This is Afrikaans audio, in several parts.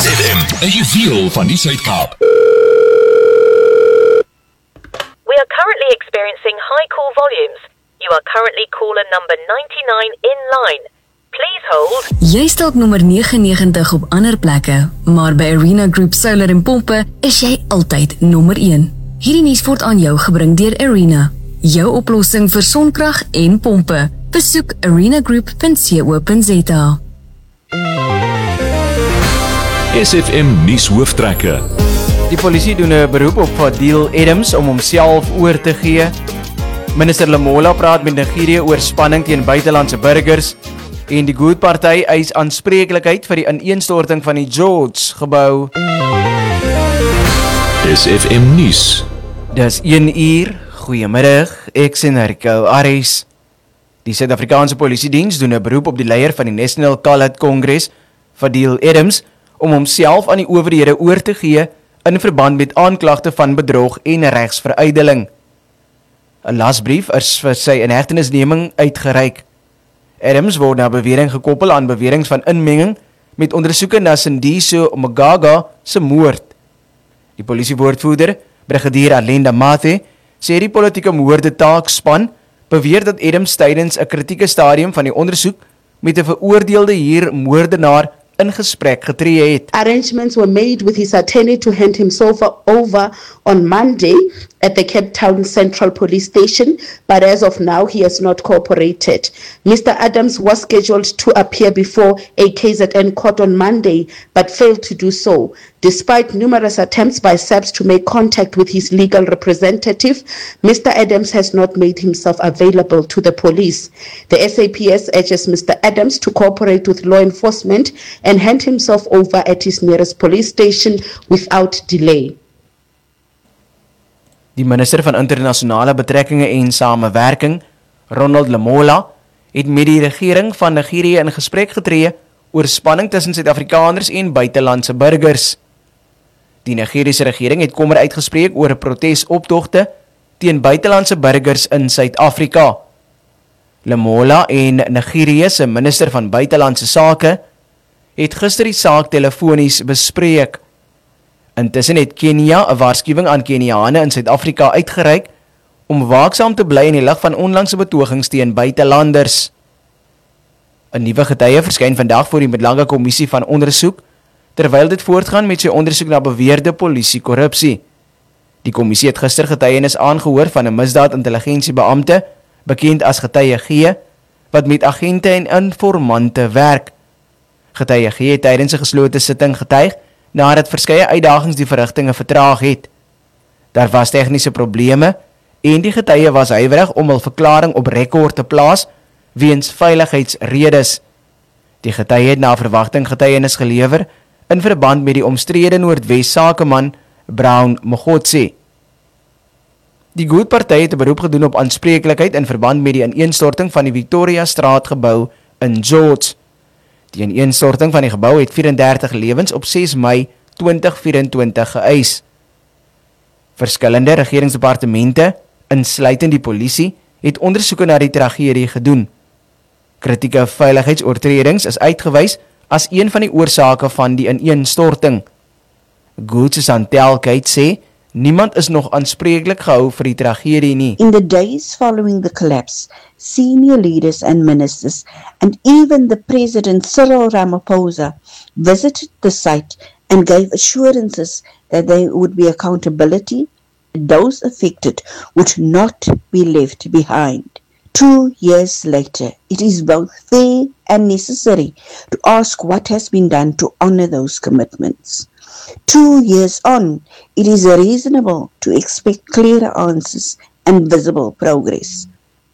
SFM, 'n juweel van die Suid-Kaap. We are currently experiencing high call volumes. You are currently caller number 99 in line. Please hold. Jy stalk nommer 99 op ander plekke, maar by Arena Group Solar en Pompe is jy altyd nommer 1. Hierdie nuus word aan jou gebring deur Arena, jou oplossing vir sonkrag en pompe. Besoek arenagroup.co.za. SFM nuus hooftrekke. Die polisie doen 'n beroep op Fadil Adams om homself oor te gee. Minister Lamola praat met Nigerië oor spanning teen buitelandse burgers en die Good Party eis aanspreeklikheid vir die ineenstorting van die George gebou. SFM nuus. Dis 1 uur. Goeiemiddag, ek sien Rico Aris. Die Suid-Afrikaanse Polisiediens doen 'n beroep op die leier van die National Colored Congress, Fadil Adams, om homself aan die owerhede oor te gee in verband met aanklagte van bedrog en regsveruideling. 'n Lasbrief is vir sy inhegtenisneming uitgereik. Adams word na bewering gekoppel aan beweringe van inmenging met ondersoeke na Sindiso Magaga se moord. Die polisiewoordvoerder, Brigadier Alenda Mathe, sê die politieke moorde taakspan beweer dat Adams tydens 'n kritieke stadium van die ondersoek met 'n veroordeelde moordenaar in gesprek getree het. Arrangements were made with his attorney to hand himself over on Monday at the Cape Town Central Police Station, but as of now, he has not cooperated. Mr. Adams was scheduled to appear before a KZN court on Monday, but failed to do so. Despite numerous attempts by SAPS to make contact with his legal representative, Mr. Adams has not made himself available to the police. The SAPS urges Mr. Adams to cooperate with law enforcement and hand himself over at his nearest police station without delay. Die minister van internasionale betrekkinge en samewerking, Ronald Lamola, het met die regering van Nigerië in gesprek getree oor spanning tussen Suid-Afrikaners en buitelandse burgers. Die Nigeriese regering het kommer uitgespreek oor 'n protesoptogte teen buitelandse burgers in Suid-Afrika. Lamola en Nigerië se minister van buitelandse sake het gister die saak telefonies bespreek. Intussen het Kenia 'n waarskuwing aan Keniane in Suid-Afrika uitgereik om waaksaam te bly in die lig van onlangse betogings teen buitelanders. 'n Nuwe getuie verskyn vandag voor die Middellange Kommissie van Ondersoek, terwyl dit voortgaan met sy ondersoek na beweerde polisiekorrupsie. Die kommissie het gister getuienis aangehoor van 'n misdaadintelligensiebeampte, bekend as getuie G, wat met agente en informante werk. Getuie G het tydens 'n geslote sitting getuig nadat verskeie uitdagings die verrigtinge vertraag het. Daar was tegniese probleme en die getuie was huiwerig om hul verklaring op rekord te plaas weens veiligheidsredes. Die getuie het na verwagting getuienis gelewer in verband met die omstrede Noordwes sakeman Brown Mogotsi. Die Good Party het 'n beroep gedoen op aanspreeklikheid in verband met die ineenstorting van die Victoria Straat gebou in George. Die ineenstorting van die gebou het 34 lewens op 6 Mei 2024 geëis. Verskillende regeringsdepartemente, insluitend die polisie, het ondersoeke na die tragedie gedoen. Kritieke veiligheidsoortredings is uitgewys as een van die oorsake van die ineenstorting. Good se Santel Kate sê, niemand is nog aanspreeklik gehou vir die tragedie nie. In the days following the collapse, senior leaders and ministers, and even the President Cyril Ramaphosa, visited the site and gave assurances that there would be accountability. Those affected would not be left behind. 2 years later, it is both fair and necessary to ask what has been done to honor those commitments. 2 years on, it is reasonable to expect clearer answers and visible progress.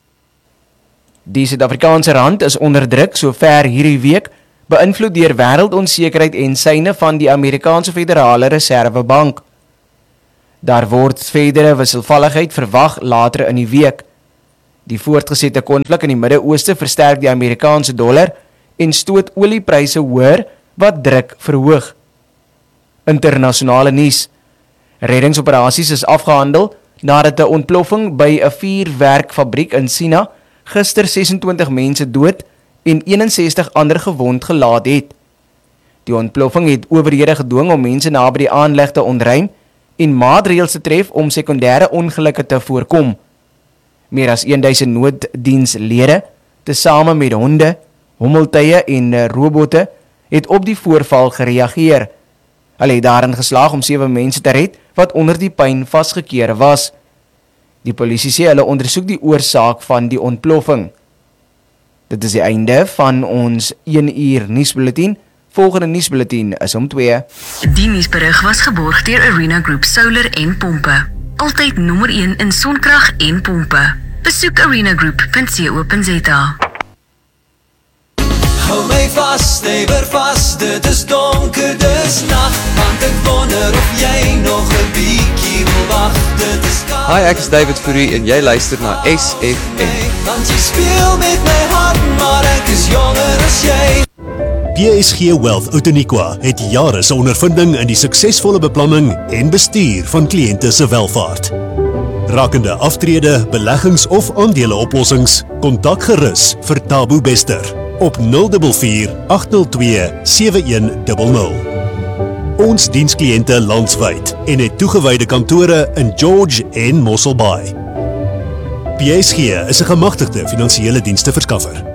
Die Suid-Afrikaanse rand is onder druk sover hierdie week, beïnvloed deur wêreldonsekerheid en syne van die Amerikaanse Federale Reservebank. Daar word verdere wisselvalligheid verwag later in die week. Die voortgesette konflik in die Midde-Ooste versterk die Amerikaanse dollar en stoot oliepryse hoër wat druk verhoog. Internasionale nuus. Reddingsoperasies is afgehandel nadat 'n ontploffing by 'n vuurwerkfabriek in China gister 26 mense dood en 61 ander gewond gelaat het. Die ontploffing het owerhede gedwing om mense naby die aanleg te ontruim en maatreëls te tref om sekondêre ongelukke te voorkom. Meer as 1000 nooddienslede, tesame met honde, hommeltuie en robotte, het op die voorval gereageer. Hulle het daarin geslaag om 7 mense te red wat onder die puin vasgekeer was. Die polisie sê hulle ondersoek die oorsaak van die ontploffing. Dit is die einde van ons 1 uur nuusbulletin. Volgende nuusbulletin is om 2. Die nuusberig was geborg deur Arena Group Solar en Pompe. Altyd nommer 1 in sonkrag en pompe. Besoek arenagroup.co.za. Hou my vas, stewig vas, dit is donker, dis nag, want ek wonder of jy nog 'n bietjie wil wag, dit is koud. Hi, ek is David Fourie en jy luister na SFM. Want jy speel met my hart, maar ek is jonger as jy. PSG Wealth Outeniqua het jare se ondervinding in die suksesvolle beplanning en bestuur van kliënte se welvaart. Rakende aftrede, beleggings of aandeleoplossings, kontak gerus vir Tabo Bester op 044 802 7100. Ons diens kliënte landwyd en het toegewyde kantore in George en Mossel Bay. PSG is 'n gemagtigde finansiële diensteverskaffer.